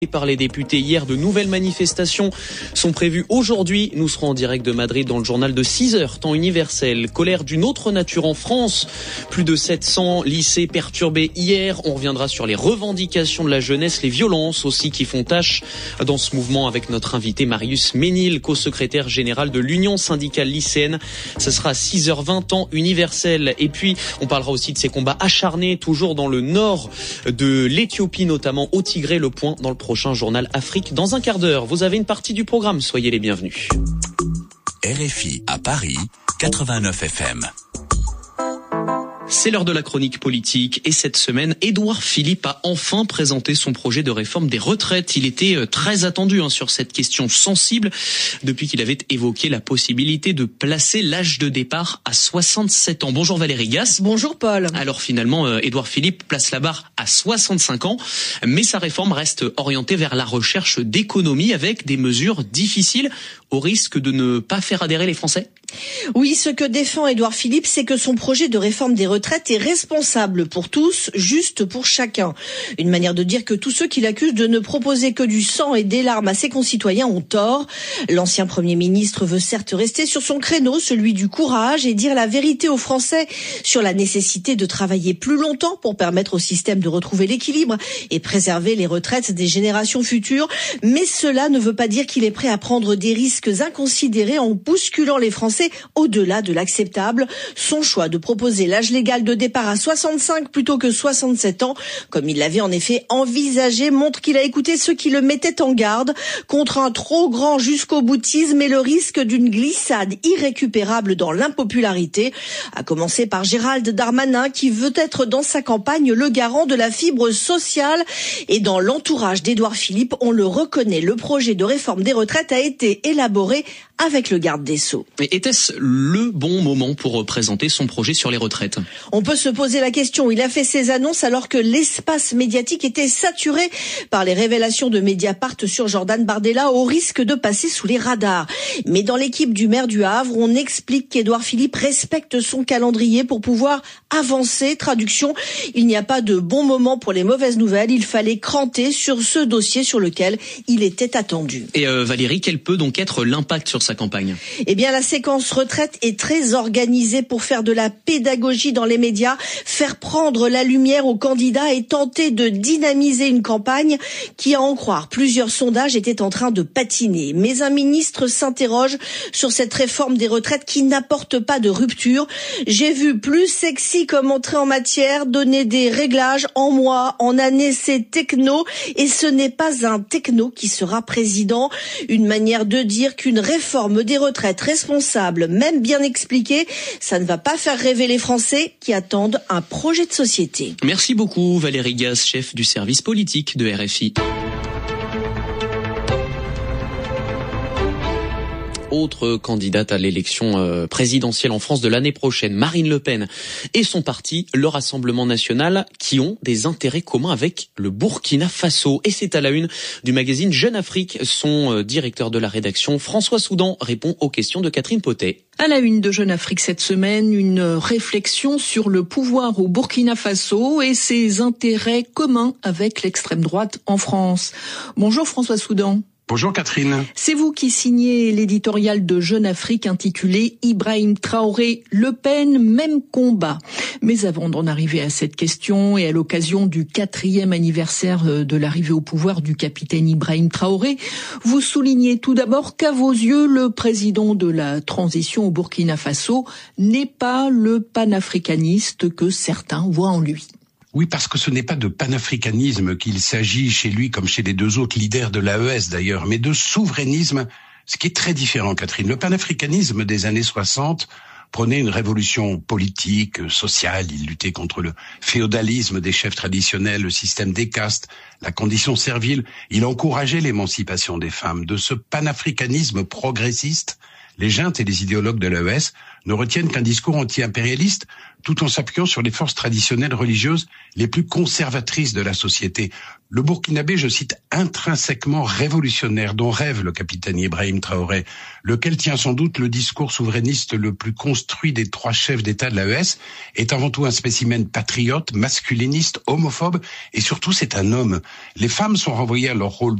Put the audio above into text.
Par les députés hier, de nouvelles manifestations sont prévues aujourd'hui. Nous serons en direct de Madrid dans le journal de 6h, temps universel. Colère d'une autre nature en France. Plus de 700 lycées perturbés hier. On reviendra sur les revendications de la jeunesse, les violences aussi qui font tâche dans ce mouvement avec notre invité Marius Ménil, co-secrétaire général de l'Union syndicale lycéenne. Ce sera à 6h20, temps universel. Et puis, on parlera aussi de ces combats acharnés, toujours dans le nord de l'Éthiopie, notamment au Tigré. Le point dans le prochain journal Afrique dans un quart d'heure. Vous avez une partie du programme, soyez les bienvenus. RFI à Paris, 89 FM. C'est l'heure de la chronique politique et cette semaine, Édouard Philippe a enfin présenté son projet de réforme des retraites. Il était très attendu sur cette question sensible depuis qu'il avait évoqué la possibilité de placer l'âge de départ à 67 ans. Bonjour Valérie Gasse. Bonjour Paul. Alors finalement, Édouard Philippe place la barre à 65 ans, mais sa réforme reste orientée vers la recherche d'économie avec des mesures difficiles au risque de ne pas faire adhérer les Français. Oui, ce que défend Édouard Philippe, c'est que son projet de réforme des retraites est responsable pour tous, juste pour chacun. Une manière de dire que tous ceux qui l'accusent de ne proposer que du sang et des larmes à ses concitoyens ont tort. L'ancien Premier ministre veut certes rester sur son créneau, celui du courage, et dire la vérité aux Français sur la nécessité de travailler plus longtemps pour permettre au système de retrouver l'équilibre et préserver les retraites des générations futures. Mais cela ne veut pas dire qu'il est prêt à prendre des risques inconsidérés en bousculant les Français au-delà de l'acceptable. Son choix de proposer l'âge légal de départ à 65 plutôt que 67 ans, comme il l'avait en effet envisagé, montre qu'il a écouté ceux qui le mettaient en garde contre un trop grand jusqu'au boutisme et le risque d'une glissade irrécupérable dans l'impopularité. À commencer par Gérald Darmanin qui veut être dans sa campagne le garant de la fibre sociale. Et dans l'entourage d'Édouard Philippe, on le reconnaît, le projet de réforme des retraites a été élaboré avec le garde des Sceaux. Mais était-ce le bon moment pour présenter son projet sur les retraites ? On peut se poser la question. Il a fait ses annonces alors que l'espace médiatique était saturé par les révélations de Mediapart sur Jordan Bardella au risque de passer sous les radars. Mais dans l'équipe du maire du Havre, on explique qu'Édouard Philippe respecte son calendrier pour pouvoir avancer. Traduction, il n'y a pas de bon moment pour les mauvaises nouvelles. Il fallait cranter sur ce dossier sur lequel il était attendu. Et Valérie, quel peut donc être l'impact sur sa campagne ? Eh bien, la séquence retraite est très organisée pour faire de la pédagogie dans les médias, faire prendre la lumière aux candidats et tenter de dynamiser une campagne qui, à en croire plusieurs sondages, était en train de patiner. Mais un ministre s'interroge sur cette réforme des retraites qui n'apporte pas de rupture. J'ai vu plus sexy comme entrée en matière, donner des réglages en mois, en années, c'est techno. Et ce n'est pas un techno qui sera président. Une manière de dire qu'une réforme des retraites responsable, même bien expliquée, ça ne va pas faire rêver les Français qui attendent un projet de société. Merci beaucoup Valérie Gasse, chef du service politique de RFI. Autre candidate à l'élection présidentielle en France de l'année prochaine, Marine Le Pen et son parti, le Rassemblement National, qui ont des intérêts communs avec le Burkina Faso. Et c'est à la une du magazine Jeune Afrique. Son directeur de la rédaction, François Soudan, répond aux questions de Catherine Potet. À la une de Jeune Afrique cette semaine, une réflexion sur le pouvoir au Burkina Faso et ses intérêts communs avec l'extrême droite en France. Bonjour François Soudan. Bonjour Catherine. C'est vous qui signez l'éditorial de Jeune Afrique intitulé Ibrahim Traoré, Le Pen, même combat. Mais avant d'en arriver à cette question et à l'occasion du 4e anniversaire de l'arrivée au pouvoir du capitaine Ibrahim Traoré, vous soulignez tout d'abord qu'à vos yeux, le président de la transition au Burkina Faso n'est pas le panafricaniste que certains voient en lui. Oui, parce que ce n'est pas de panafricanisme qu'il s'agit chez lui, comme chez les deux autres leaders de l'AES d'ailleurs, mais de souverainisme, ce qui est très différent, Catherine. Le panafricanisme des années 60 prônait une révolution politique, sociale, il luttait contre le féodalisme des chefs traditionnels, le système des castes, la condition servile, il encourageait l'émancipation des femmes. De ce panafricanisme progressiste, les juntes et les idéologues de l'AES ne retiennent qu'un discours anti-impérialiste tout en s'appuyant sur les forces traditionnelles religieuses les plus conservatrices de la société. Le Burkinabé, je cite, intrinsèquement révolutionnaire dont rêve le capitaine Ibrahim Traoré, lequel tient sans doute le discours souverainiste le plus construit des 3 chefs d'État de l'AES, est avant tout un spécimen patriote, masculiniste, homophobe et surtout c'est un homme. Les femmes sont renvoyées à leur rôle